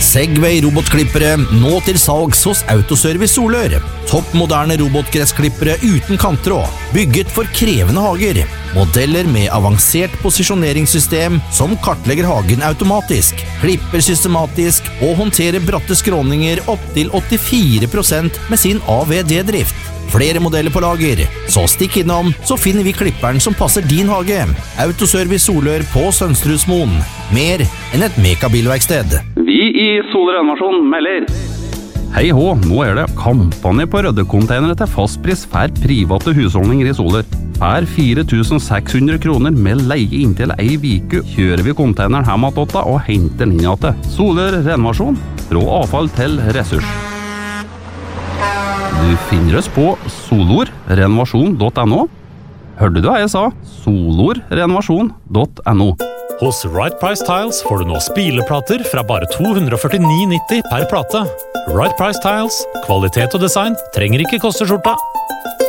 Segway robotklippere nå til salgs hos Autoservice Solør. Toppmoderne robotgressklippere uten kanttråd, bygget for krevende hager. Modeller med avansert posisjoneringssystem som kartlegger hagen automatisk, klipper systematisk og håndterer bratte skråninger opp til 84% med sin AVD-drift. Flere modeller på lager, så stikk innom, så finner vi klipperen som passer din hage. Autoservice Solør på Sønstrudsmoen. Mer enn et mekabilverksted. Vi i Solør melder. Hei hå, nå det kampanje på røddekonteinere til fastpris for private husholdninger i Solør. For 4.600 kroner med leie inntil ei vike kjører vi konteineren hjemme til og henter den inn igjen. Solør renovasjon, fra avfall til ressurs. Du finner oss på solorrenovasjon.no. Hørte du hva jeg sa? solorrenovasjon.no. Hos Right Price Tiles får du nå spileplater fra bare 249,90 per plate. Right Price Tiles, kvalitet og design trenger ikke koste skjorta.